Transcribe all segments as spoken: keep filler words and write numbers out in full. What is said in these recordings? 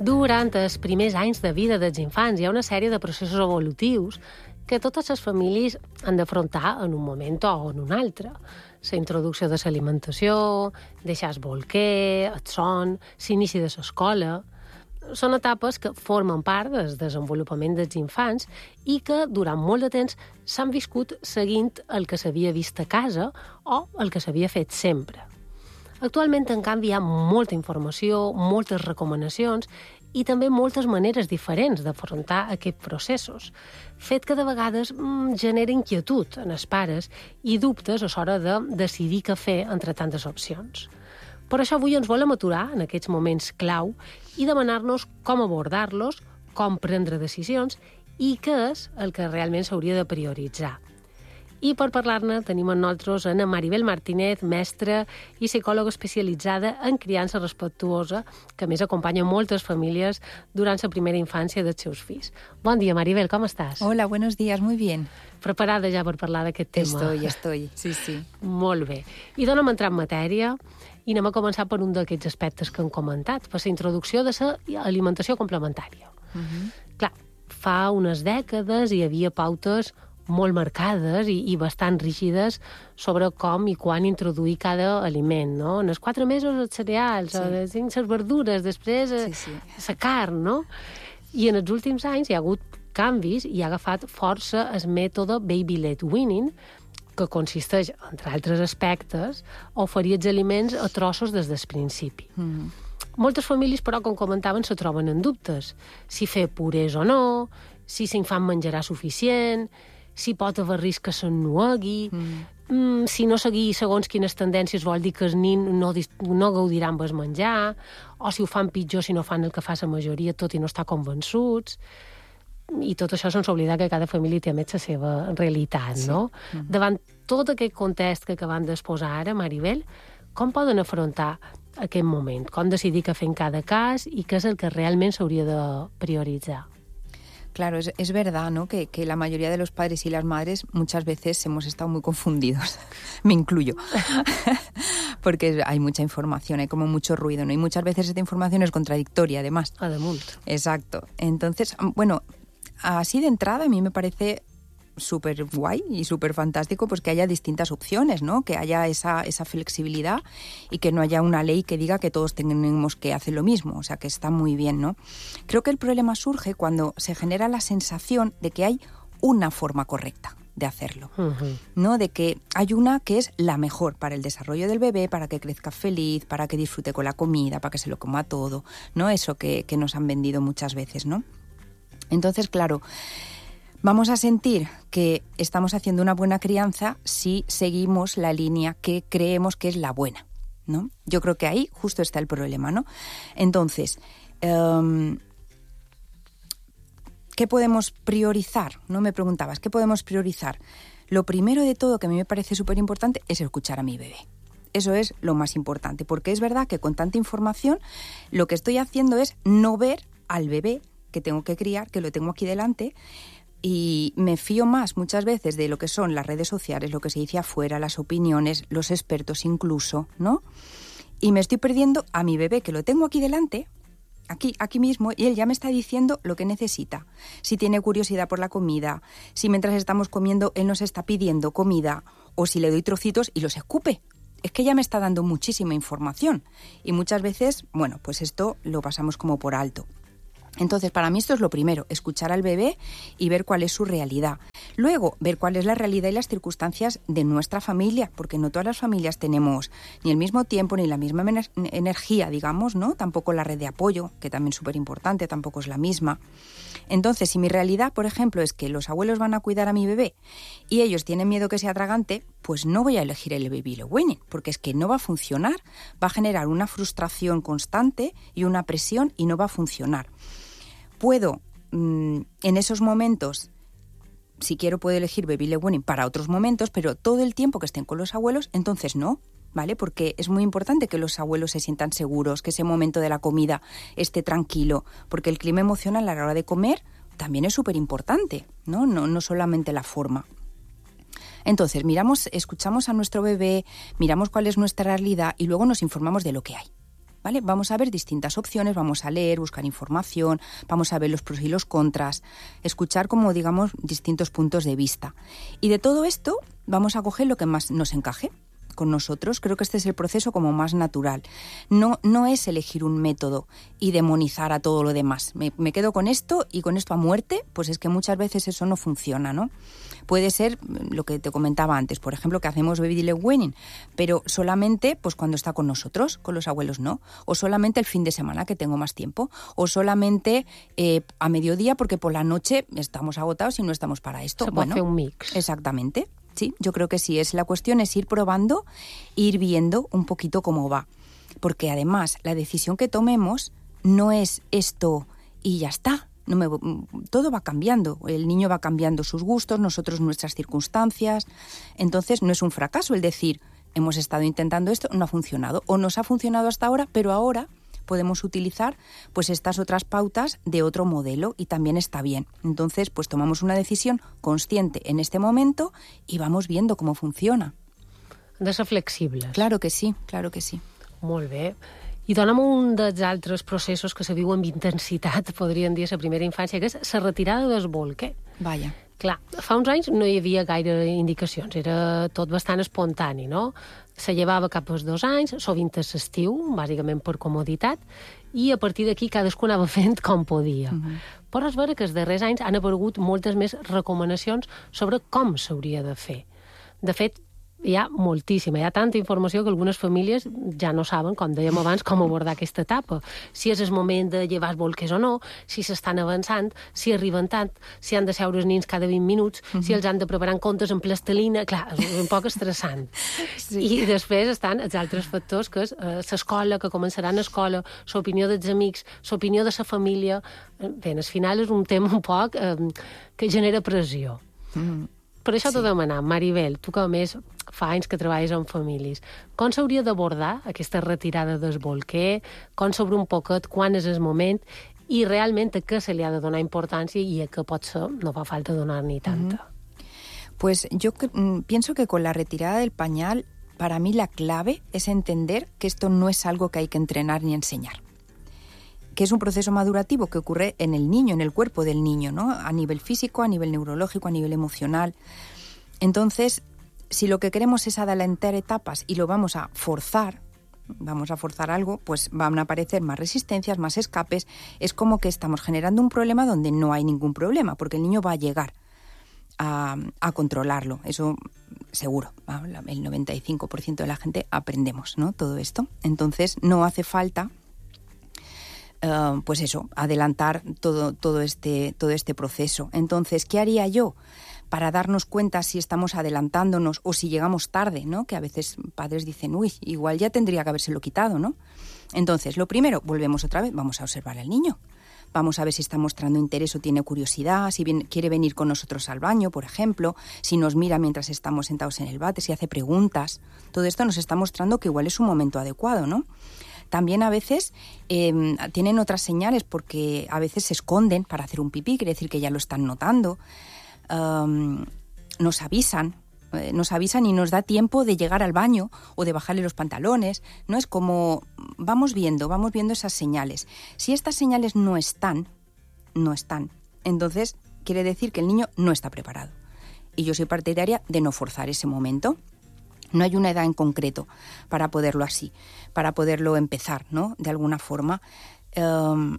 Durant els primers anys de vida dels infants hi ha una sèrie de processos evolutius que totes les famílies han d'afrontar en un moment o en un altre. La introducció de l'alimentació, deixar el bolquer, el son, l'inici de l'escola. Són etapes que formen part del desenvolupament dels infants i que durant molt de temps s'han viscut seguint el que s'havia vist a casa o el que s'havia fet sempre. Actualment, en canvi, hi ha molta informació, moltes recomanacions i també moltes maneres diferents d'afrontar aquests processos, fet que de vegades mmm, genera inquietud en els pares i dubtes a l'hora de decidir què fer entre tantes opcions. Per això avui ens volem aturar en aquests moments clau i demanar-nos com abordar-los, com prendre decisions i què és el que realment s'hauria de prioritzar. I per parlar-ne tenim amb nosaltres Ana Maribel Martínez, mestra i psicòloga especialitzada en criança respectuosa, que a més acompanya moltes famílies durant la primera infància dels seus fills. Bon dia, Maribel, com estàs? Hola, buenos días, muy bien. Preparada ja per parlar d'aquest tema? Estoy, estoy, sí, sí. Molt bé. I dona'm entrar en matèria i anem a començar per un d'aquests aspectes que hem comentat, per la introducció de l'alimentació complementària. Uh-huh. Clar, fa unes dècades hi havia pautes molt marcades i, i bastant rígides sobre com i quan introduir cada aliment, no? En els quatre mesos els cereals, sí. les cinc les verdures, després sí, sí. la carn, no? I en els últims anys hi ha hagut canvis i ha agafat força el mètode Baby-led weaning, que consisteix, entre altres aspectes, a oferir els aliments a trossos des del principi. Mm. Moltes famílies, però, com comentaven, se troben en dubtes. Si fer purés o no, si l'infant menjarà suficient, si pot haver risc que s'ennuegui, mm. mm, si no seguir segons quines tendències vol dir que els nins no, no gaudiran amb el menjar, o si ho fan pitjor si no fan el que fa la majoria, tot i no estar convençuts. I tot això sense oblidar que cada família té més la seva realitat, sí. no? Mm. Davant tot aquest context que acabem d'exposar ara, Maribel, com poden afrontar aquest moment? Com decidir què fer en cada cas i què és el que realment s'hauria de prioritzar? Claro, es, es verdad, ¿no? Que, que la mayoría de los padres y las madres muchas veces hemos estado muy confundidos. Me incluyo. Porque hay mucha información, hay como mucho ruido, ¿no? Y muchas veces esta información es contradictoria, además. Además. Exacto. Entonces, bueno, así de entrada a mí me parece súper guay y súper fantástico pues que haya distintas opciones, ¿no? Que haya esa, esa flexibilidad y que no haya una ley que diga que todos tenemos que hacer lo mismo, o sea que está muy bien, ¿no? Creo que el problema surge cuando se genera la sensación de que hay una forma correcta de hacerlo, uh-huh. ¿no? De que hay una que es la mejor para el desarrollo del bebé, para que crezca feliz, para que disfrute con la comida, para que se lo coma todo, ¿no? Eso que, que nos han vendido muchas veces, ¿no? Entonces, claro, vamos a sentir que estamos haciendo una buena crianza si seguimos la línea que creemos que es la buena, ¿no? Yo creo que ahí justo está el problema, ¿no? Entonces, um, ¿qué podemos priorizar? No me preguntabas, ¿qué podemos priorizar? Lo primero de todo que a mí me parece súper importante es escuchar a mi bebé. Eso es lo más importante, porque es verdad que con tanta información lo que estoy haciendo es no ver al bebé que tengo que criar, que lo tengo aquí delante. Y me fío más muchas veces de lo que son las redes sociales, lo que se dice afuera, las opiniones, los expertos incluso, ¿no? Y me estoy perdiendo a mi bebé, que lo tengo aquí delante, aquí, aquí mismo, y él ya me está diciendo lo que necesita. Si tiene curiosidad por la comida, si mientras estamos comiendo él nos está pidiendo comida, o si le doy trocitos y los escupe. Es que ya me está dando muchísima información. Y muchas veces, bueno, pues esto lo pasamos como por alto. Entonces, para mí esto es lo primero, escuchar al bebé y ver cuál es su realidad. Luego, ver cuál es la realidad y las circunstancias de nuestra familia, porque no todas las familias tenemos ni el mismo tiempo ni la misma ener- energía, digamos, ¿no? Tampoco la red de apoyo, que también es súper importante, tampoco es la misma. Entonces, si mi realidad, por ejemplo, es que los abuelos van a cuidar a mi bebé y ellos tienen miedo que sea tragante, pues no voy a elegir el Baby-led weaning, porque es que no va a funcionar, va a generar una frustración constante y una presión y no va a funcionar. Puedo, mmm, en esos momentos, si quiero puedo elegir Baby-led weaning para otros momentos, pero todo el tiempo que estén con los abuelos, entonces no, ¿vale? Porque es muy importante que los abuelos se sientan seguros, que ese momento de la comida esté tranquilo, porque el clima emocional a la hora de comer también es súper importante, ¿no? No, no solamente la forma. Entonces, miramos, escuchamos a nuestro bebé, miramos cuál es nuestra realidad y luego nos informamos de lo que hay. ¿vale? Vamos a ver distintas opciones, vamos a leer, buscar información, vamos a ver los pros y los contras, escuchar como, digamos, distintos puntos de vista. Y de todo esto vamos a coger lo que más nos encaje con nosotros. Creo que este es el proceso como más natural. No, no es elegir un método y demonizar a todo lo demás. Me, me quedo con esto y con esto a muerte, pues es que muchas veces eso no funciona, ¿no? Puede ser lo que te comentaba antes, por ejemplo, que hacemos baby leg weaning, pero solamente pues cuando está con nosotros, con los abuelos no, o solamente el fin de semana que tengo más tiempo, o solamente eh, a mediodía porque por la noche estamos agotados y no estamos para esto. Se puede bueno, hacer un mix. Exactamente. Sí, yo creo que sí. Es la cuestión es ir probando, ir viendo un poquito cómo va. Porque además la decisión que tomemos no es esto y ya está. No me, todo va cambiando. El niño va cambiando sus gustos, nosotros nuestras circunstancias. Entonces no es un fracaso el decir, hemos estado intentando esto, no ha funcionado. O nos ha funcionado hasta ahora, pero ahora podemos utilizar pues estas otras pautas de otro modelo y también está bien. Entonces, pues tomamos una decisión consciente en este momento y vamos viendo cómo funciona. Han de ser flexibles. Claro que sí, claro que sí. Molt bé. I dona'm un dels altres processos que se viu amb intensitat, podríem dir, a la primera infància, que és la retirada del bolquer. Vaja. Clar, fa uns anys no hi havia gaire indicacions, era tot bastant espontani, no? Se llevava cap als dos anys, sovint a l'estiu, bàsicament per comoditat, i a partir d'aquí cadascú anava fent com podia. Uh-huh. Però és vera que els darrers anys han aparegut moltes més recomanacions sobre com s'hauria de fer. De fet, hi ha moltíssima, hi ha tanta informació que algunes famílies ja no saben, com dèiem abans, com abordar aquesta etapa. Si és el moment de llevar els bolquers o no, si s'estan avançant, si arriben tant, si han de seure els nins cada vint minuts, uh-huh. si els han de preparar en comptes en plastilina. Clar, és un poc estressant. Sí. I després estan els altres factors, que és eh, l'escola, que començaran a escola, l'opinió dels amics, l'opinió de la família. Bé, al final és un tema un poc eh, que genera pressió. Uh-huh. Per això sí. T'ho demanam, Maribel, tu que a més fa anys que treballes amb famílies, com s'hauria d'abordar aquesta retirada del bolquer, com sobre un poquet, quan és el moment, i realment a què se li ha de donar importància i a què potser no fa falta donar-n'hi tanta. Uh-huh. Pues yo pienso que con la retirada del pañal, para mí la clave es entender que esto no es algo que hay que entrenar ni enseñar. Que es un proceso madurativo que ocurre en el niño, en el cuerpo del niño, ¿no? A nivel físico, a nivel neurológico, a nivel emocional. Entonces, si lo que queremos es adelantar etapas y lo vamos a forzar, vamos a forzar algo, pues van a aparecer más resistencias, más escapes. Es como que estamos generando un problema donde no hay ningún problema, porque el niño va a llegar a, a controlarlo. Eso seguro. El noventa y cinco por ciento de la gente aprendemos, ¿no? Todo esto. Entonces, no hace falta... Uh, pues eso, adelantar todo, todo, este, todo este proceso. Entonces, ¿qué haría yo para darnos cuenta si estamos adelantándonos o si llegamos tarde, ¿no? Que a veces padres dicen, uy, igual ya tendría que habérselo quitado, ¿no? Entonces, lo primero, volvemos otra vez, vamos a observar al niño. Vamos a ver si está mostrando interés o tiene curiosidad, si bien, quiere venir con nosotros al baño, por ejemplo, si nos mira mientras estamos sentados en el váter, si hace preguntas. Todo esto nos está mostrando que igual es un momento adecuado, ¿no? También a veces eh, tienen otras señales porque a veces se esconden para hacer un pipí, quiere decir que ya lo están notando. Um, nos avisan, eh, nos avisan y nos da tiempo de llegar al baño o de bajarle los pantalones. No es como vamos viendo, vamos viendo esas señales. Si estas señales no están, no están, entonces quiere decir que el niño no está preparado. Y yo soy partidaria de no forzar ese momento. No hay una edad en concreto para poderlo así, para poderlo empezar, ¿no? De alguna forma. Um,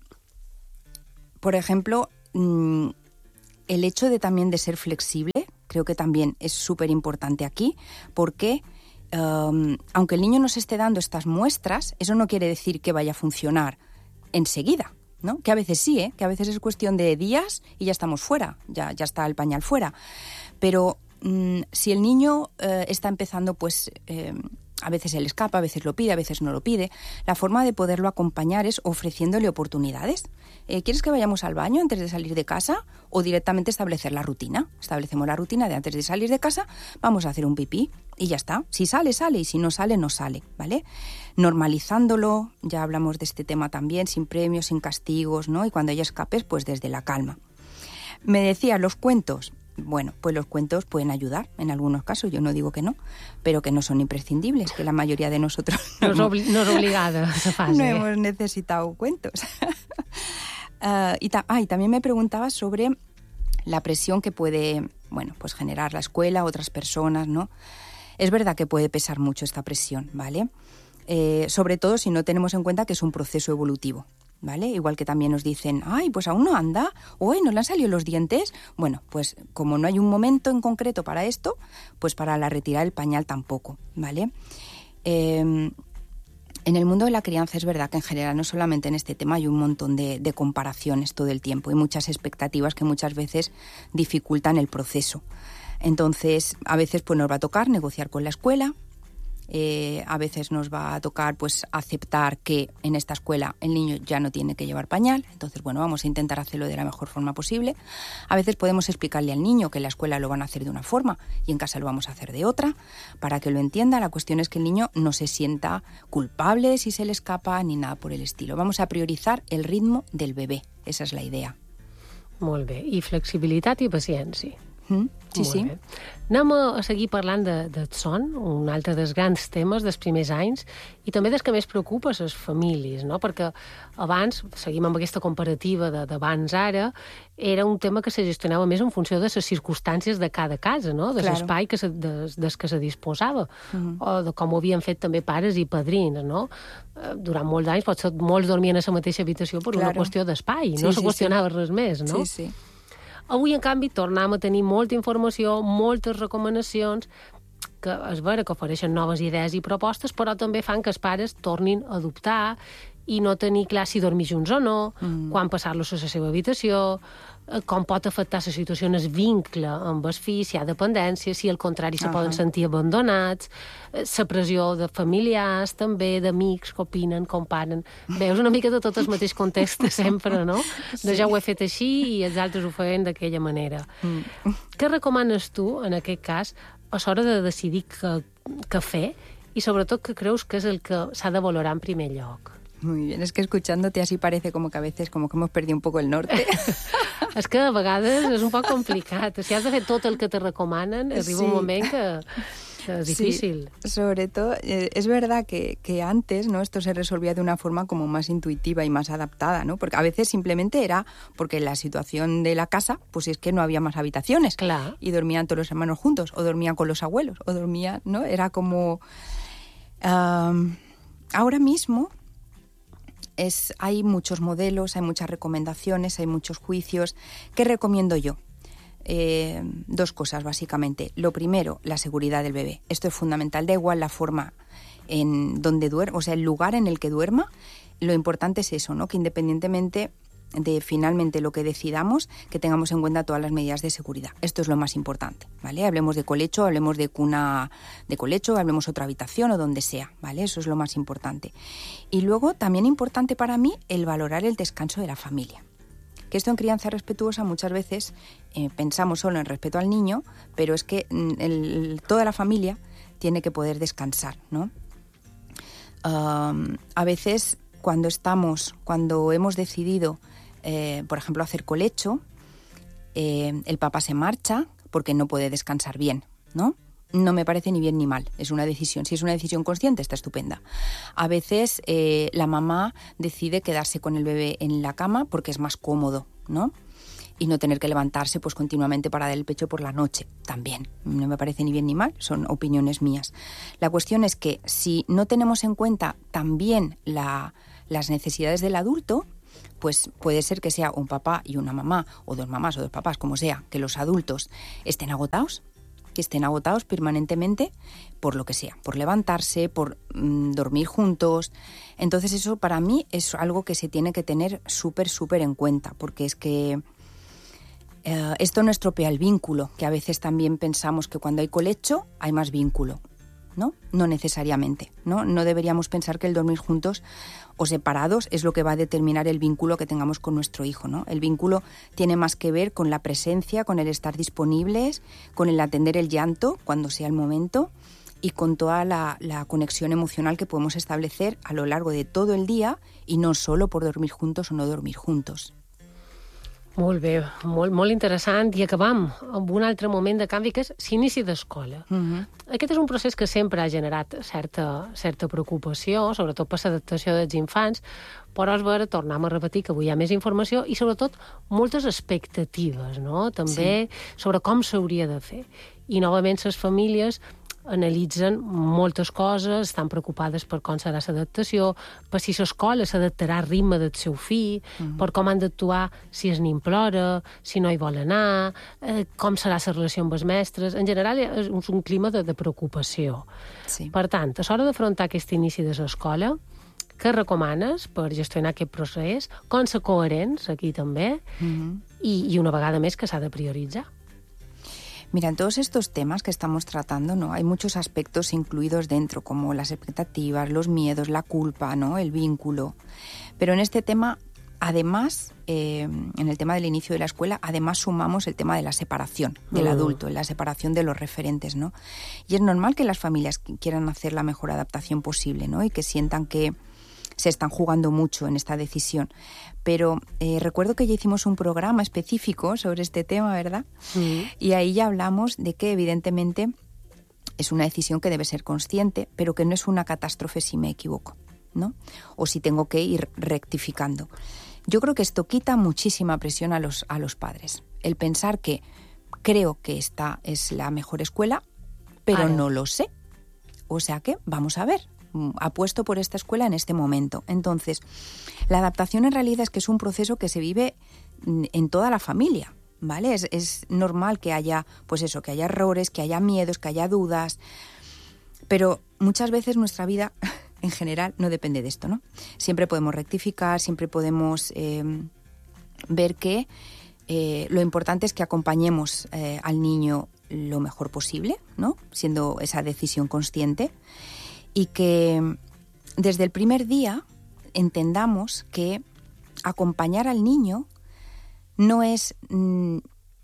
por ejemplo, um, el hecho de también de ser flexible, creo que también es súper importante aquí, porque um, aunque el niño nos esté dando estas muestras, eso no quiere decir que vaya a funcionar enseguida, ¿no? Que a veces sí, ¿eh? Que a veces es cuestión de días y ya estamos fuera, ya, ya está el pañal fuera. Pero si el niño eh, está empezando, pues eh, a veces él escapa, a veces lo pide, a veces no lo pide, la forma de poderlo acompañar es ofreciéndole oportunidades. Eh, ¿Quieres que vayamos al baño antes de salir de casa? O directamente establecer la rutina. Establecemos la rutina de antes de salir de casa, vamos a hacer un pipí y ya está. Si sale, sale, y si no sale, no sale, ¿vale? Normalizándolo, ya hablamos de este tema también, sin premios, sin castigos, ¿no? Y cuando haya escapes, pues desde la calma. Me decía, los cuentos. bueno, pues los cuentos pueden ayudar en algunos casos, yo no digo que no, pero que no son imprescindibles, que la mayoría de nosotros no, no, es, obli no es obligada esa fase. No hemos necesitado cuentos. uh, y, ta ah, y también me preguntabas sobre la presión que puede, bueno, pues generar la escuela, otras personas, ¿no? Es verdad que puede pesar mucho esta presión, ¿vale? Eh, sobre todo si no tenemos en cuenta que es un proceso evolutivo, ¿vale? Igual que también nos dicen, ay, pues aún no anda, o no le han salido los dientes. Bueno, pues como no hay un momento en concreto para esto, pues para la retirada del pañal tampoco, ¿vale? Eh, en el mundo de la crianza es verdad que en general, no solamente en este tema, hay un montón de, de comparaciones todo el tiempo y muchas expectativas que muchas veces dificultan el proceso. Entonces, a veces pues nos va a tocar negociar con la escuela. Eh, a veces nos va a tocar pues aceptar que en esta escuela el niño ya no tiene que llevar pañal, entonces bueno, vamos a intentar hacerlo de la mejor forma posible. A veces podemos explicarle al niño que en la escuela lo van a hacer de una forma y en casa lo vamos a hacer de otra, para que lo entienda. La cuestión es que el niño no se sienta culpable si se le escapa ni nada por el estilo. Vamos a priorizar el ritmo del bebé, esa es la idea. Molt bé, i flexibilitat i paciència. Mm, sí, sí. Bé. Anem a seguir parlant de, del son, un altre dels grans temes dels primers anys, i també dels que més preocupa les famílies, no? Perquè abans, seguim amb aquesta comparativa d'abans ara, era un tema que se gestionava més en funció de les circumstàncies de cada casa, no? De l'espai que se, des, des que se disposava, mm. o de com ho havien fet també pares i padrins, no? Durant molts anys potser molts dormien a la mateixa habitació per claro. Una qüestió d'espai, no sí, se sí, qüestionava sí. res més, no? Sí, sí. Avui, en canvi, tornem a tenir molta informació, moltes recomanacions, que és vera que ofereixen noves idees i propostes, però també fan que els pares tornin a dubtar i no tenir clar si dormir junts o no, mm. quan passar-los a la seva habitació, com pot afectar la situació en el vincle amb el fill, si hi ha dependència, si al contrari se uh -huh. poden sentir abandonats, la pressió de familiars, també d'amics que opinen, comparen. Veus una mica de tot el mateix context sempre, no? Sí. De ja ho he fet així i els altres ho feien d'aquella manera. Mm. Què recomanes tu, en aquest cas, a l'hora de decidir què, què fer i sobretot què creus que és el que s'ha de valorar en primer lloc? Muy bien, es que escuchándote así parece como que a veces como que hemos perdido un poco el norte. És que a vegades és un poc complicat. Si has de fer tot el que te recomanen, arriba sí. un moment que, que es difícil. Sí, sobre todo, eh, es verdad que, que antes, ¿no?, esto se resolvía de una forma como más intuitiva y más adaptada, ¿no? Porque a veces simplemente era porque la situación de la casa, pues es que no había más habitaciones. Claro. Y dormían todos los hermanos juntos, o dormían con los abuelos, o dormían, ¿no? Era como... Um, ahora mismo... Es, hay muchos modelos, hay muchas recomendaciones, hay muchos juicios. ¿Qué recomiendo yo? Eh, dos cosas, básicamente. Lo primero, la seguridad del bebé. Esto es fundamental. Da igual la forma en donde duerma, o sea, el lugar en el que duerma. Lo importante es eso, ¿no? Que independientemente de finalmente lo que decidamos, que tengamos en cuenta todas las medidas de seguridad. Esto es lo más importante, ¿vale? Hablemos de colecho, hablemos de cuna de colecho, hablemos otra habitación o donde sea, ¿vale? Eso es lo más importante. Y luego, también importante para mí, el valorar el descanso de la familia. Que esto en crianza respetuosa muchas veces eh, pensamos solo en respeto al niño, pero es que el, toda la familia tiene que poder descansar, ¿no? Um, a veces cuando estamos, cuando hemos decidido Eh, por ejemplo, hacer colecho, eh, el papá se marcha porque no puede descansar bien, ¿no? No me parece ni bien ni mal, es una decisión. Si es una decisión consciente, está estupenda. A veces eh, la mamá decide quedarse con el bebé en la cama porque es más cómodo, ¿no? Y no tener que levantarse pues continuamente para dar el pecho por la noche, también. No me parece ni bien ni mal, son opiniones mías. La cuestión es que si no tenemos en cuenta también la, las necesidades del adulto, pues puede ser que sea un papá y una mamá, o dos mamás o dos papás, como sea, que los adultos estén agotados, que estén agotados permanentemente por lo que sea, por levantarse, por mmm, dormir juntos. Entonces eso para mí es algo que se tiene que tener súper, súper en cuenta, porque es que eh, esto no estropea el vínculo, que a veces también pensamos que cuando hay colecho hay más vínculo. ¿No? No necesariamente, ¿no? No deberíamos pensar que el dormir juntos o separados es lo que va a determinar el vínculo que tengamos con nuestro hijo, ¿no? El vínculo tiene más que ver con la presencia, con el estar disponibles, con el atender el llanto cuando sea el momento y con toda la, la conexión emocional que podemos establecer a lo largo de todo el día y no solo por dormir juntos o no dormir juntos. Molt bé, molt, molt interessant. I acabam amb un altre moment de canvi, que és l'inici d'escola. Uh-huh. Aquest és un procés que sempre ha generat certa, certa preocupació, sobretot per l'adaptació dels infants, però és vera, tornem a repetir que avui hi ha més informació i, sobretot, moltes expectatives, no? També sí. sobre com s'hauria de fer. I, novament, les famílies analitzen moltes coses, estan preocupades per com serà l'adaptació, per si l'escola s'adaptarà al ritme del seu fill, uh-huh. per com han d'actuar si es n'implora, si no hi vol anar, eh, com serà la relació amb els mestres. En general, és un clima de, de preocupació. Sí. Per tant, a l'hora d'afrontar aquest inici de l'escola, què recomanes per gestionar aquest procés? Com ser coherents, aquí també, uh-huh. i, i una vegada més que s'ha de prioritzar. Mira, en todos estos temas que estamos tratando, ¿no? Hay muchos aspectos incluidos dentro, como las expectativas, los miedos, la culpa, ¿no? El vínculo. Pero en este tema, además, eh, en el tema del inicio de la escuela, además sumamos el tema de la separación del uh-huh. adulto, la separación de los referentes, ¿no? Y es normal que las familias quieran hacer la mejor adaptación posible, ¿no? Y que sientan que se están jugando mucho en esta decisión. Pero eh, recuerdo que ya hicimos un programa específico sobre este tema, ¿verdad? Sí. Y ahí ya hablamos de que, evidentemente, es una decisión que debe ser consciente, pero que no es una catástrofe si me equivoco, ¿no? O si tengo que ir rectificando. Yo creo que esto quita muchísima presión a los, a los padres. El pensar que creo que esta es la mejor escuela, pero no lo sé. O sea que, vamos a ver. Apuesto por esta escuela en este momento. Entonces, la adaptación en realidad es que es un proceso que se vive en toda la familia, ¿vale? Es, es normal que haya, pues eso, que haya errores, que haya miedos, que haya dudas, pero muchas veces nuestra vida, en general, no depende de esto, ¿no? Siempre podemos rectificar, siempre podemos eh, ver que eh, lo importante es que acompañemos eh, al niño lo mejor posible, ¿no? Siendo esa decisión consciente. Y que desde el primer día entendamos que acompañar al niño no es mm,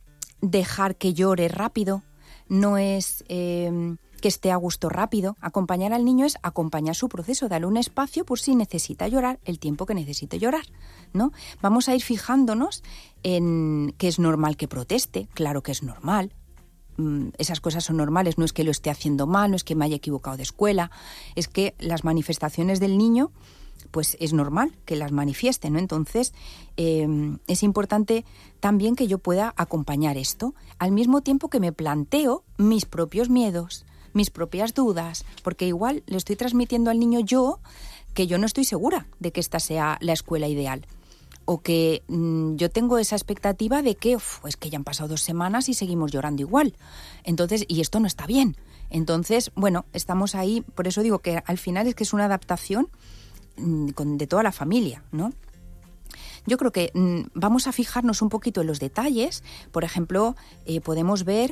dejar que llore rápido, no es eh, que esté a gusto rápido. Acompañar al niño es acompañar su proceso, darle un espacio por si necesita llorar el tiempo que necesite llorar, ¿no? Vamos a ir fijándonos en que es normal que proteste, claro que es normal. Esas cosas son normales, no es que lo esté haciendo mal, no es que me haya equivocado de escuela, es que las manifestaciones del niño, pues es normal que las manifieste, ¿no? Entonces, eh, es importante también que yo pueda acompañar esto, al mismo tiempo que me planteo mis propios miedos, mis propias dudas, porque igual le estoy transmitiendo al niño yo que yo no estoy segura de que esta sea la escuela ideal. O que mmm, yo tengo esa expectativa de que, uf, es que ya han pasado dos semanas y seguimos llorando igual. Entonces, y esto no está bien. Entonces, bueno, estamos ahí, por eso digo que al final es que es una adaptación mmm, con, de toda la familia, ¿no? Yo creo que mmm, vamos a fijarnos un poquito en los detalles. Por ejemplo, eh, podemos ver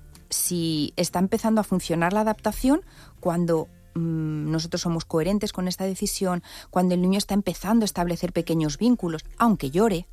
si está empezando a funcionar la adaptación cuando nosotros somos coherentes con esta decisión, cuando el niño está empezando a establecer pequeños vínculos, aunque llore,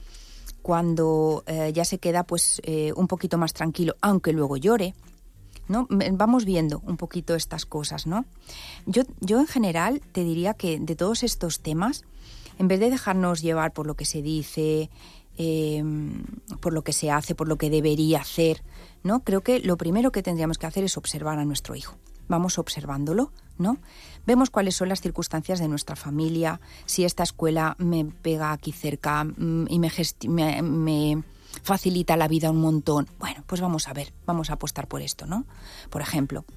cuando eh, ya se queda pues eh, un poquito más tranquilo, aunque luego llore, ¿no? Vamos viendo un poquito estas cosas, ¿no? Yo, yo en general te diría que de todos estos temas, en vez de dejarnos llevar por lo que se dice, eh, por lo que se hace, por lo que debería hacer, ¿no? Creo que lo primero que tendríamos que hacer es observar a nuestro hijo. Vamos observándolo, ¿no? Vemos cuáles son las circunstancias de nuestra familia, si esta escuela me pega aquí cerca mmm, y me, gesti- me, me facilita la vida un montón. Bueno, pues vamos a ver, vamos a apostar por esto, ¿no? Por ejemplo,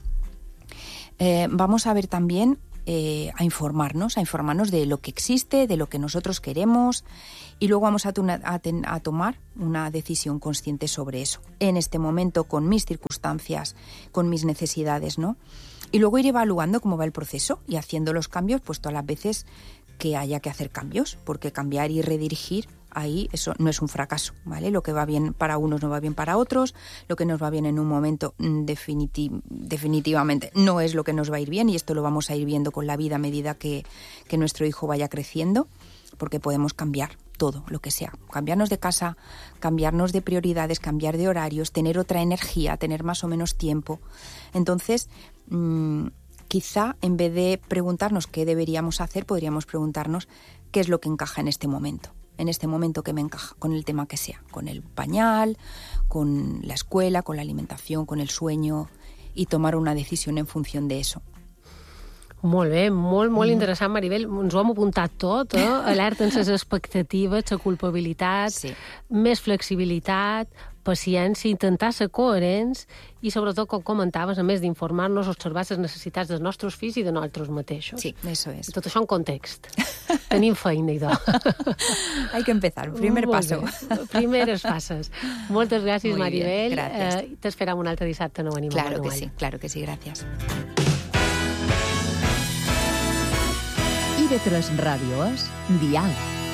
eh, vamos a ver también eh, a informarnos, a informarnos de lo que existe, de lo que nosotros queremos, y luego vamos a, tuna, a, ten, a tomar una decisión consciente sobre eso, en este momento, con mis circunstancias, con mis necesidades, ¿no? Y luego ir evaluando cómo va el proceso y haciendo los cambios, pues todas las veces que haya que hacer cambios, porque cambiar y redirigir, ahí eso no es un fracaso, ¿vale? Lo que va bien para unos no va bien para otros, lo que nos va bien en un momento definiti- definitivamente no es lo que nos va a ir bien, y esto lo vamos a ir viendo con la vida a medida que, que nuestro hijo vaya creciendo, porque podemos cambiar todo lo que sea, cambiarnos de casa, cambiarnos de prioridades, cambiar de horarios, tener otra energía, tener más o menos tiempo. Entonces, mmm, quizá en vez de preguntarnos qué deberíamos hacer, podríamos preguntarnos qué es lo que encaja en este momento, en este momento que me encaja, con el tema que sea, con el pañal, con la escuela, con la alimentación, con el sueño, y tomar una decisión en función de eso. Molt bé, molt, molt mm. interessant, Maribel. Ens ho hem apuntat tot, eh? Alerta en les expectatives, la culpabilitat, sí. Més flexibilitat, paciència, intentar ser coherents i, sobretot, com comentaves, a més d'informar-nos, observar les necessitats dels nostres fills i de nosaltres mateixos. Sí, eso es. I tot això en context. Tenim feina, idò. Hay que empezar, primer Molt paso. Bé. Primeres passes. Moltes gràcies, Muy Maribel. bien, gracias. Eh, T'esperam un altre dissabte no venim Claro a que sí, claro que sí, gracias. I ve tres Ràdio és Dial.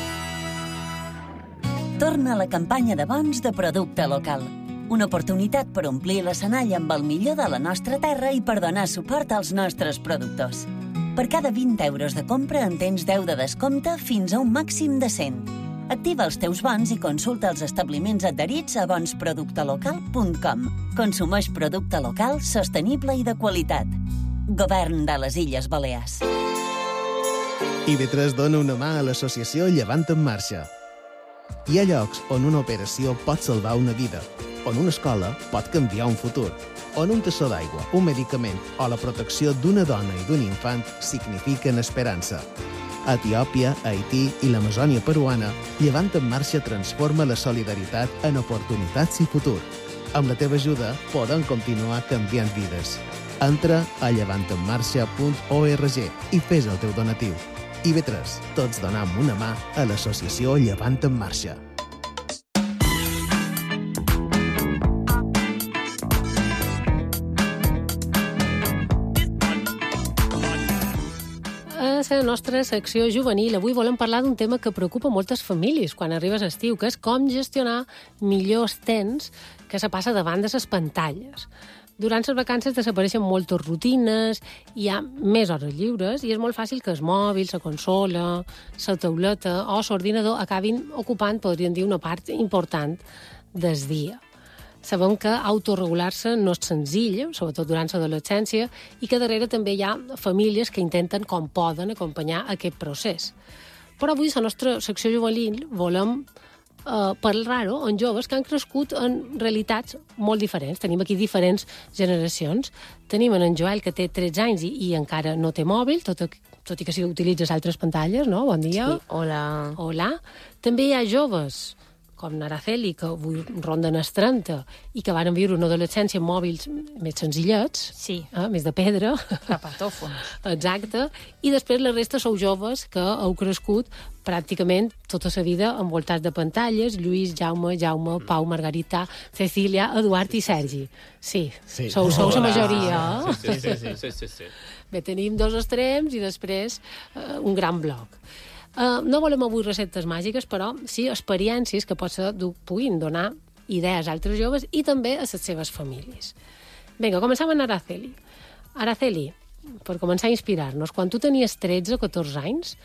Torna la campanya de bons de producte local. Una oportunitat per omplir l'escenari amb el millor de la nostra terra i per donar suport als nostres productors. Per cada vint euros de compra en tens deu de descompte fins a un màxim de cent. Activa els teus bons i consulta els establiments adherits a bons producte local punt com. Consumeix producte local, sostenible i de qualitat. Govern de les Illes Balears. I ve tres dona una mà a l'associació Llevant en Marxa. Hi ha llocs on una operació pot salvar una vida, on una escola pot canviar un futur, on un tassó d'aigua, un medicament o la protecció d'una dona i d'un infant signifiquen esperança. A Etiòpia, Haití i l'Amazònia peruana, Llevant en Marxa transforma la solidaritat en oportunitats i futur. Amb la teva ajuda podem continuar canviant vides. Entra a llevant en marxa punt org i fes el teu donatiu. I ve tres, tots donam una mà a l'associació Llevant en Marxa. A la nostra secció juvenil avui volem parlar d'un tema que preocupa moltes famílies quan arribes a estiu, que és com gestionar millor el temps que se passa davant de les pantalles. Durant les vacances desapareixen moltes rutines, hi ha més hores lliures i és molt fàcil que el mòbil, la consola, la tauleta o l'ordinador acabin ocupant, podríem dir, una part important del dia. Sabem que autoregular-se no és senzill, sobretot durant l'adolescència, i que darrere també hi ha famílies que intenten com poden acompanyar aquest procés. Però avui, a la nostra secció juvenil, volem Uh, parlar-ho amb joves que han crescut en realitats molt diferents. Tenim aquí diferents generacions. Tenim en Joel, que té tretze anys i, i encara no té mòbil, tot, tot i que sí utilitzes altres pantalles, no? Bon dia. Sí, hola. Hola. També hi ha joves com Araceli, que avui ronden els trenta i que van viure una adolescència amb mòbils més senzillets, sí. eh, més de pedra. Rapatòfons. Exacte. I després la resta sou joves que heu crescut pràcticament tota la vida envoltats de pantalles. Lluís, Jaume, Jaume, Pau, Margarita, Cecília, Eduard i Sergi. Sí, sí. Sou, sou la majoria. Sí, sí, sí, sí, sí, sí. Bé, tenim dos extrems i després uh, un gran bloc. Uh, no volem avui receptes màgiques, però sí experiències que potser puguin donar idees a altres joves i també a les seves famílies. Vinga, comencem amb Araceli. Araceli, per començar a inspirar-nos, quan tu tenies tretze o catorze anys,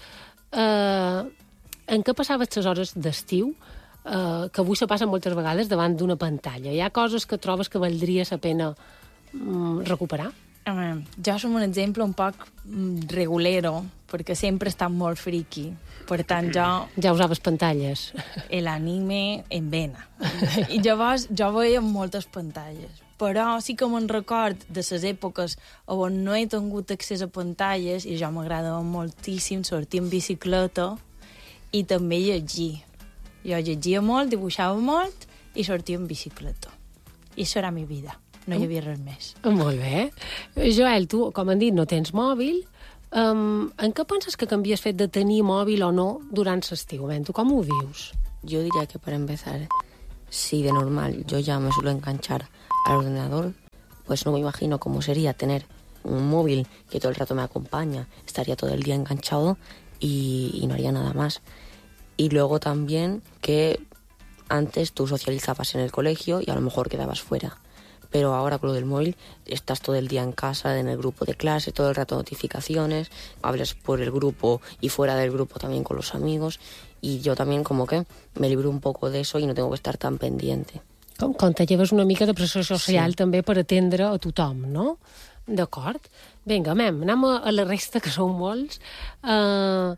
eh, en què passaves les hores d'estiu, eh, que avui se passen moltes vegades davant d'una pantalla? Hi ha coses que trobes que valdria la pena mm, recuperar? Um, jo som un exemple un poc regulero, perquè sempre he estat molt friqui. Per tant, jo... Ja usaves pantalles. L'anime en vena. I llavors jo veia moltes pantalles. Però sí que me'n record de les èpoques on no he tingut accés a pantalles i jo m'agradava moltíssim sortir en bicicleta i també llegir. Jo llegia molt, dibuixava molt i sortia en bicicleta. I això era la meva vida. No hi havia res més. Molt bé. Joel, tu, com han dit, no tens mòbil. Um, en què penses que canvies fet de tenir mòbil o no durant l'estiu? Tu com ho vius? Yo diría que para empezar, si de normal yo ya me suelo enganchar al ordenador, pues no me imagino cómo sería tener un móvil que todo el rato me acompaña. Estaría todo el día enganchado y, y no haría nada más. Y luego también que antes tú socializabas en el colegio y a lo mejor quedabas fuera. Pero ahora con lo del móvil estás todo el día en casa, en el grupo de clase, todo el rato notificaciones, hablas por el grupo y fuera del grupo también con los amigos, y yo también como que me libro un poco de eso y no tengo que estar tan pendiente. Com, com te lleves una mica de pressió social, sí, també per atendre a tothom, no? D'acord. Vinga, mem, anem a, a la resta, que són molts. Uh,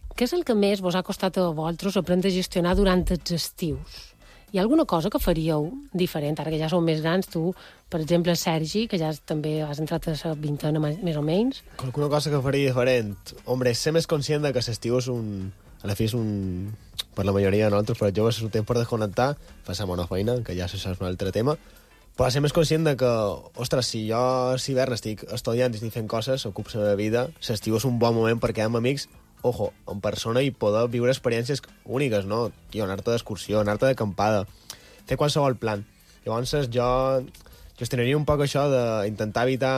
què és el que més vos ha costat a vosaltres aprendre a gestionar durant els estius? Hi ha alguna cosa que faríeu diferent, ara que ja sou més grans, tu, per exemple, Sergi, que ja també has entrat a la vintena més o menys? Alguna cosa que faria diferent? Hombre, ser més conscient de que l'estiu és un... A la fi és un... Per la majoria de nosaltres, per joves, és un temps per desconnectar, passem una feina, que ja això és un altre tema, però ser més conscient de que, ostres, si jo a l'hivern estic estudiant i estic fent coses, ocupo la meva vida, l'estiu és un bon moment per quedar amb amics, ojo, en persona i poder viure experiències úniques, no? Tio, anar-te d'excursió, anar-te d'acampada, fer qualsevol plan. Llavors, jo gestionaria un poc això d'intentar evitar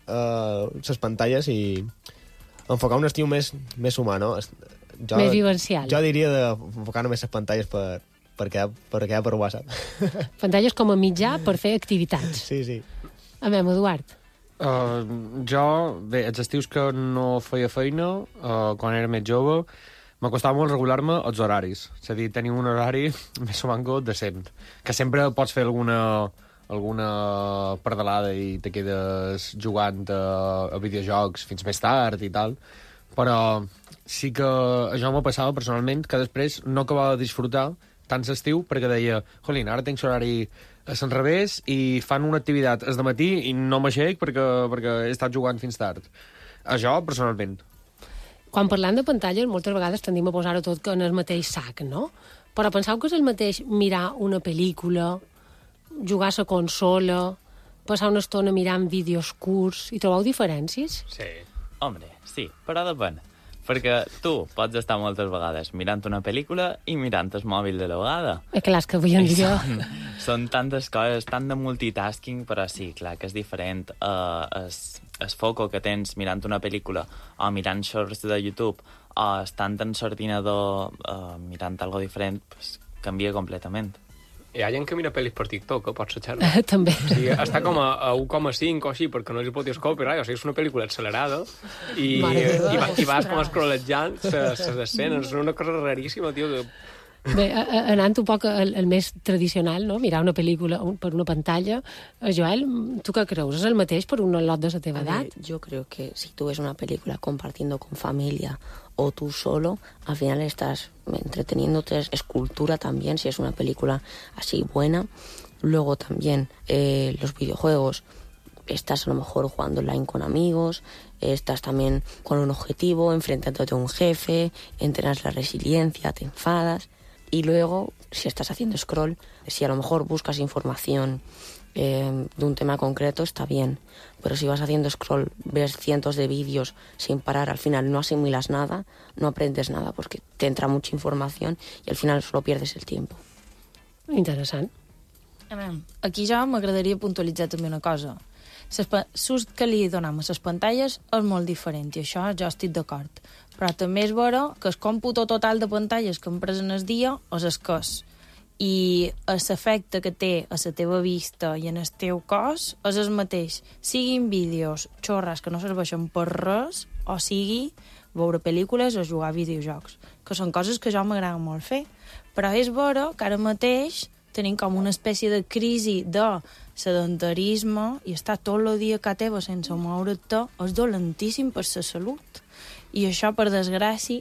les uh, pantalles i enfocar un estiu més, més humà, no? Jo, més vivencial. Jo diria d'enfocar només les pantalles per, per, quedar, per quedar per WhatsApp. Pantalles com a mitjà per fer activitats. Sí, sí. A veure, Eduard. Uh, jo, bé, els estius que no feia feina, uh, quan era més jove, m'acostava molt regular-me els horaris. És a dir, tenir un horari més o menys decent. Que sempre pots fer alguna, alguna pardalada i te quedes jugant a, a videojocs fins més tard i tal. Però sí que això m'ha passat personalment, que després no acabava de disfrutar tant l'estiu perquè deia, jolín, ara tinc l'horari a l'enrevés i fan una activitat al matí i no m'aixec perquè, perquè he estat jugant fins tard. Això, personalment. Quan parlem de pantalles, moltes vegades tendim a posar-ho tot en el mateix sac, no? Però penseu que és el mateix mirar una pel·lícula, jugar a la consola, passar una estona mirant vídeos curts, i trobeu diferències? Sí. Hombre, sí, però depèn. Perquè tu pots estar moltes vegades mirant una pel·lícula i mirant el mòbil de la vegada. És clar, que avui en dia... Són, són tantes coses, tant de multitasking, però sí, clar, que és diferent. Uh, es, es foco que tens mirant una pel·lícula o mirant shorts de YouTube o estant en l'ordinador uh, mirant algo diferent, pues, canvia completament. Hi ha gent que mira pel·lis per TikTok, eh? Pots sejar-la. També. O sigui, està com a, a u coma cinc o així, perquè no els fotis copyright, o sigui, és una pel·lícula accelerada i, i, va, i vas com escrolejant les escenes. És una cosa raríssima, tio. Que... Bé, anant un poc el, el més tradicional, no? Mirar una pel·lícula per una pantalla. Joel, tu què creus? És el mateix per un lot de la teva edat? Yo creo que si tú ves una película compartiendo con familia o tú solo, al final estás entreteniéndote, es cultura también, si es una película así buena. Luego también eh, los videojuegos, estás a lo mejor jugando online con amigos, estás también con un objetivo, enfrentándote a un jefe, entrenas la resiliencia, te enfadas. Y luego, si estás haciendo scroll, si a lo mejor buscas información eh, de un tema concreto, está bien. Pero si vas haciendo scroll, ves cientos de vídeos sin parar, al final no asimilas nada, no aprendes nada, porque te entra mucha información y al final solo pierdes el tiempo. Interessant. Aquí ja m'agradaria puntualitzar també una cosa. L'ús que li donem a les pantalles és molt diferent, i això jo estic d'acord. Però també és vera que el còmputo total de pantalles que hem pres en el dia és escàs. I l'efecte que té a la teva vista i en el teu cos és el mateix. Siguin vídeos xorres que no serveixen per res, o sigui veure pel·lícules o jugar a videojocs, que són coses que jo m'agrada molt fer. Però és vera que ara mateix tenim com una espècie de crisi de sedentarisme i estar tot el dia a teva sense moure't és dolentíssim per la salut. I això, per desgràcia,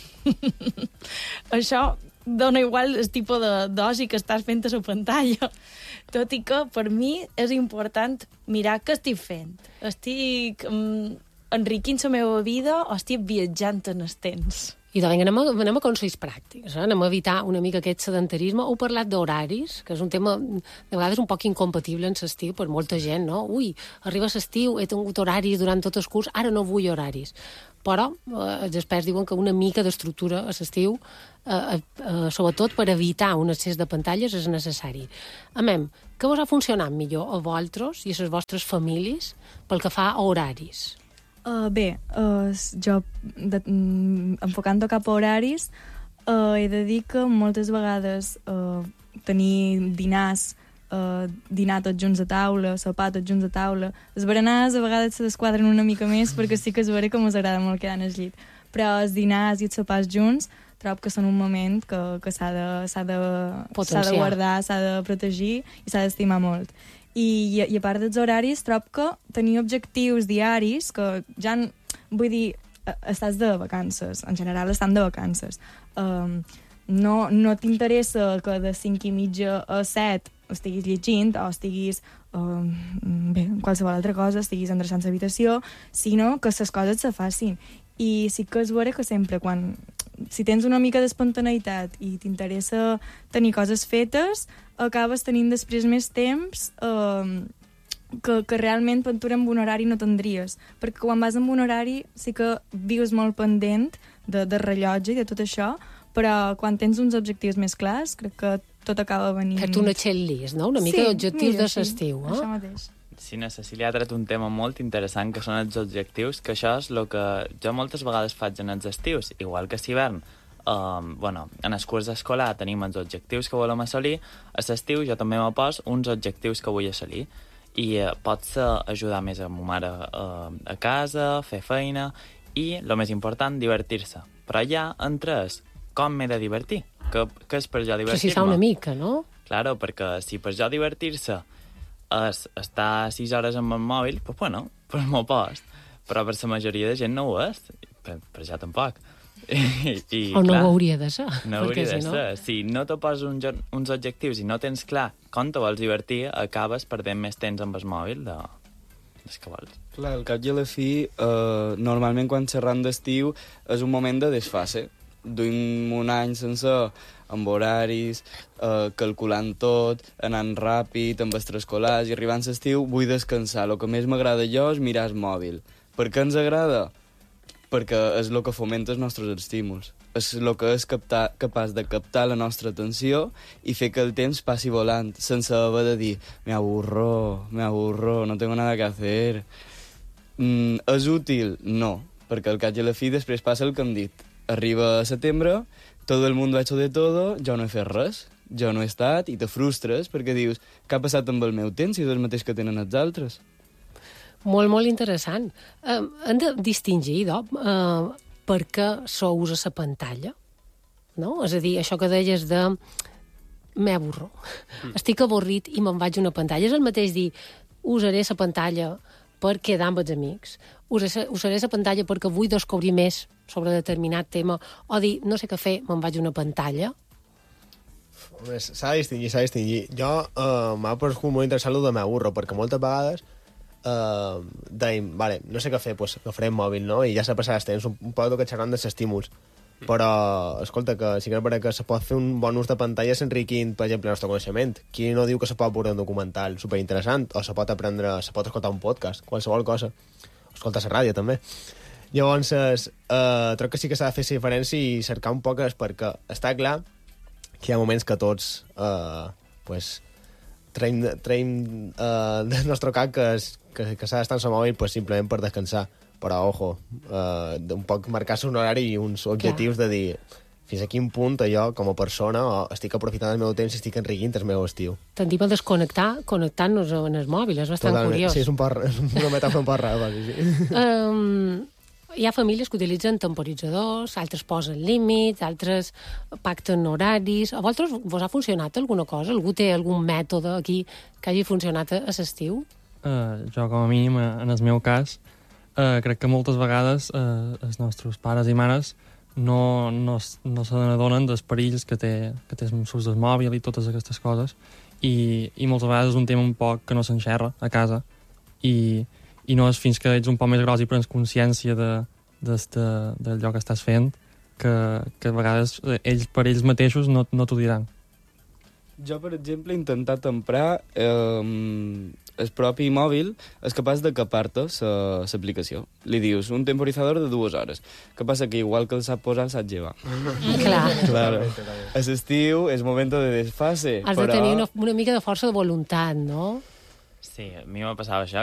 això dona igual el tipus d'oci que estàs fent a la pantalla. Tot i que, per mi, és important mirar què estic fent. Estic um, enriquint la meva vida o estic viatjant en el temps? I doncs anem a, anem a consells pràctics, eh? Anem a evitar una mica aquest sedentarisme. Heu parlat d'horaris, que és un tema de vegades un poc incompatible en l'estiu per molta gent, no? Ui, arriba l'estiu, he tingut horaris durant tot el curs, ara no vull horaris. Però eh, els experts diuen que una mica d'estructura a l'estiu, eh, eh, sobretot per evitar un excés de pantalles, és necessari. Amem, què vos ha funcionat millor a vosaltres i a les vostres famílies pel que fa a horaris? Uh, bé, uh, jo, de, mm, enfocant-ho cap a horaris, uh, he de dir que moltes vegades uh, tenir dinars, uh, dinar tots junts a taula, sopar tots junts a taula, els berenars a vegades se desquadren una mica més perquè sí que és vera que mos agrada molt quedar en el llit, però els dinars i els sopars junts trobo que són un moment que, que s'ha de, s'ha de, s'ha de guardar, s'ha de protegir i s'ha d'estimar molt. I, i a part dels horaris, trobo que tenir objectius diaris, que ja, vull dir, estàs de vacances, en general estan de vacances. Um, no no t'interessa que de cinc i mitja a set estiguis llegint o estiguis, um, bé, qualsevol altra cosa, estiguis endreçant l'habitació, sinó que les coses se facin. I sí que és vera que sempre quan... Si tens una mica d'espontaneïtat i t'interessa tenir coses fetes, acabes tenint després més temps um, que, que realment per tu amb un horari no tindries. Perquè quan vas amb un horari sí que vius molt pendent de, de rellotge i de tot això, però quan tens uns objectius més clars, crec que tot acaba venint... Fer-te una checklist, no? Una mica sí, d'objectius mira, de l'estiu. Sí, eh? això mateix. Sí, na Cecília ha tret un tema molt interessant, que són els objectius, que això és el que jo moltes vegades faig en els estius, igual que a l'hivern. Um, bueno, en el curs escolar tenim els objectius que volem assolir, a l'estiu jo també me poso uns objectius que vull assolir, i uh, pots uh, ajudar més a ma mare uh, a casa, fer feina, i, el més important, divertir-se. Però ja, entre és, com m'he de divertir? Què, què és per jo divertir-me? Precisar una mica, no? Claro, perquè si per jo divertir-se és estar sis hores amb el mòbil, pues bueno, pues m'ho post. Però per la majoria de gent no ho és. Per, per jo tampoc. I, i, o no clar, ho hauria de ser. No hauria de si no... ser. Si no te poses un, uns objectius i no tens clar com te vols divertir, acabes perdent més temps amb el mòbil de... des que vols. Clar, al cap i a la fi, eh, normalment quan xerram d'estiu és un moment de desfase. Duim un any sense amb horaris, eh, calculant tot, anant ràpid, amb extraescolars, i arribant a l'estiu vull descansar. El que més m'agrada jo és mirar el mòbil. Per què ens agrada? Perquè és el que fomenta els nostres estímuls. És el que és captar, capaç de captar la nostra atenció i fer que el temps passi volant, sense haver de dir me aburro, me aburro, no tengo nada que hacer. Mm, és útil? No, perquè al cap i a la fi després passa el que hem dit. Arriba a setembre, tot el món ha hecho de todo, jo no he fet res, jo no he estat, i te frustres perquè dius, què ha passat amb el meu temps si és el mateix que tenen els altres? Molt, molt interessant. Uh, hem de distingir, no? Uh, per què sous a la pantalla, no? És a dir, això que deies de m'avorro. Mm. Estic avorrit i me'n vaig a una pantalla. És el mateix dir, usaré la pantalla per quedar amb els amics, usaré, usaré la pantalla perquè vull descobrir més sobre determinat tema, o dir, no sé què fer, me'n vaig a una pantalla. S'ha de distingir, s'ha de distingir. Jo uh, m'ha paregut molt interessant el de m'avorro, perquè moltes vegades Uh, dèiem, vale, no sé què fer, pues, que farem mòbil, no? I ja s'ha passat el temps, un, un poc que xerrant dels estímuls. Però, escolta, que sí que és que se pot fer un bon ús de pantalla s'enriquint, per exemple, el nostre coneixement. Qui no diu que se pot veure un documental superinteressant, o se pot aprendre, se pot escoltar un podcast, qualsevol cosa. Escolta la ràdio, també. Llavors, uh, crec que sí que s'ha de fer diferència i cercar un poc és perquè està clar que hi ha moments que tots, uh, pues, traiem, traiem uh, del nostre cap que, és, que, que s'ha d'estar en el mòbil pues, simplement per descansar. Però, ojo, uh, un poc marcar-se un horari i uns objectius Clar. de dir fins a quin punt jo, com a persona, estic aprofitant el meu temps i estic enriquint el meu estiu. Tendim a desconnectar connectant-nos en el mòbil, és bastant Totalment. curiós. Sí, és, un par, és una metàfora un poc rara. Sí, sí. Um, hi ha famílies que utilitzen temporitzadors, altres posen límits, altres pacten horaris. A vosaltres vos ha funcionat alguna cosa? Algú té algun mètode aquí que hagi funcionat a, a l'estiu? Uh, jo, com a mínim, en el meu cas, uh, crec que moltes vegades uh, els nostres pares i mares no, no, no se n'adonen dels perills que té, que té l'ús del mòbil i totes aquestes coses, i, i moltes vegades és un tema un poc que no s'enxerra a casa, i i no és fins que ets un poc més gros i prens consciència de, de, de, d'allò que estàs fent que, que a vegades ells per ells mateixos no, no t'ho diran. Jo, per exemple, he intentat emprar eh, el propi mòbil és capaç de capar-te l'aplicació. Li dius un temporitzador de dues hores. Què passa? Que igual que el sap posar, el sap llevar. Clar. Claro. A l'estiu és moment de desfase. Has però... de tenir una, una mica de força de voluntat, no? Sí, a mi m'ha passat això,